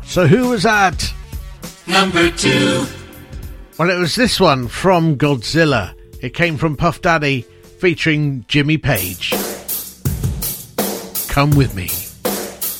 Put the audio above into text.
So who was that? Number 2. Well, it was this one from Godzilla. It came from Puff Daddy featuring Jimmy Page. Come with me.